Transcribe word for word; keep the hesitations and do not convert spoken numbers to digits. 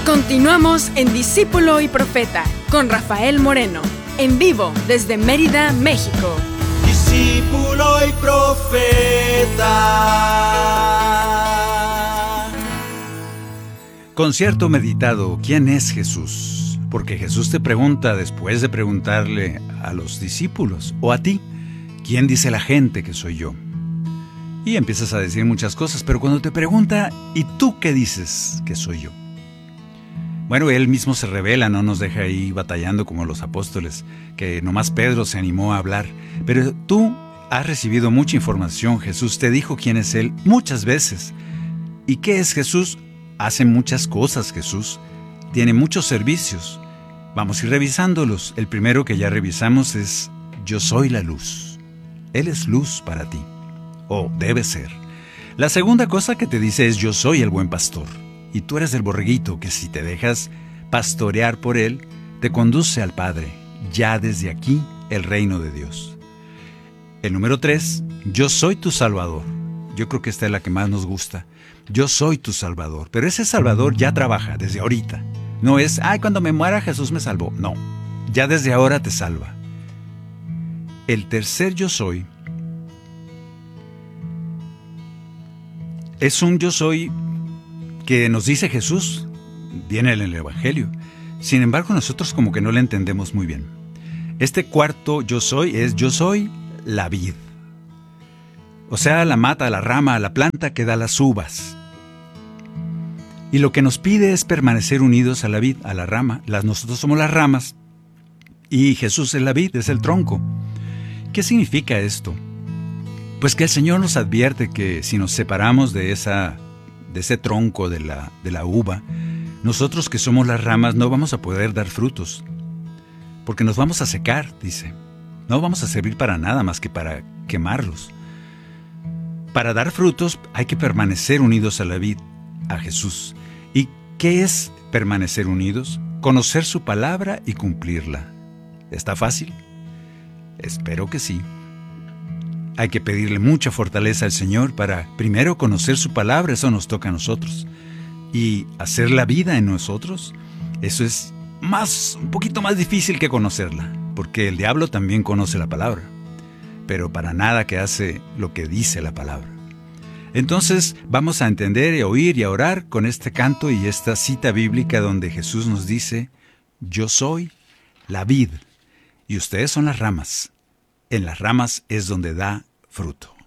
Continuamos en Discípulo y Profeta con Rafael Moreno, en vivo desde Mérida, México. Discípulo y Profeta. Concierto meditado. ¿Quién es Jesús? Porque Jesús te pregunta después de preguntarle a los discípulos o a ti, ¿quién dice la gente que soy yo? Y empiezas a decir muchas cosas, pero cuando te pregunta, ¿y tú qué dices que soy yo? Bueno, Él mismo se revela, no nos deja ahí batallando como los apóstoles, que nomás Pedro se animó a hablar. Pero tú has recibido mucha información. Jesús te dijo quién es Él muchas veces. ¿Y qué es Jesús? Hace muchas cosas Jesús. Tiene muchos servicios. Vamos a ir revisándolos. El primero que ya revisamos es: yo soy la luz. Él es luz para ti. O debe ser. La segunda cosa que te dice es: yo soy el buen pastor. Y tú eres el borreguito que, si te dejas pastorear por Él, te conduce al Padre, ya desde aquí, el reino de Dios. El número tres: yo soy tu Salvador. Yo creo que esta es la que más nos gusta. Yo soy tu Salvador. Pero ese Salvador ya trabaja desde ahorita. No es, ay, cuando me muera Jesús me salvó. No, ya desde ahora te salva. El tercer yo soy es un yo soy que nos dice Jesús, viene en el Evangelio. Sin embargo, nosotros como que no le entendemos muy bien. Este cuarto yo soy es: yo soy la vid. O sea, la mata, la rama, la planta que da las uvas. Y lo que nos pide es permanecer unidos a la vid, a la rama. Las, nosotros somos las ramas y Jesús es la vid, es el tronco. ¿Qué significa esto? Pues que el Señor nos advierte que si nos separamos de, esa, de ese tronco de la, de la uva, nosotros que somos las ramas no vamos a poder dar frutos, porque nos vamos a secar, dice. No vamos a servir para nada más que para quemarlos. Para dar frutos hay que permanecer unidos a la vid, a Jesús. ¿Y qué es permanecer unidos? Conocer su palabra y cumplirla. ¿Está fácil? Espero que sí. Hay que pedirle mucha fortaleza al Señor para primero conocer su palabra, eso nos toca a nosotros. Y hacer la vida en nosotros, eso es más, un poquito más difícil que conocerla, porque el diablo también conoce la palabra, pero para nada que hace lo que dice la palabra. Entonces vamos a entender y a oír y a orar con este canto y esta cita bíblica donde Jesús nos dice: yo soy la vid y ustedes son las ramas. En las ramas es donde da fruto.